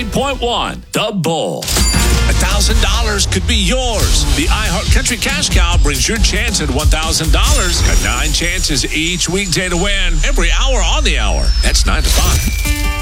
98.1, The Bull. $1,000 could be yours. The iHeart Country Cash Cow brings your chance at $1,000. Got 9 chances each weekday to win every hour on the hour. That's 9 to 5.